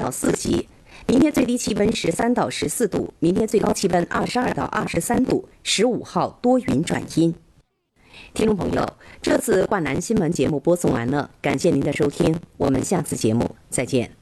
到4级。明天最低气温13到14度，明天最高气温22到23度。15号多云转阴。听众朋友，这次灌篮新闻节目播送完了，感谢您的收听，我们下次节目再见。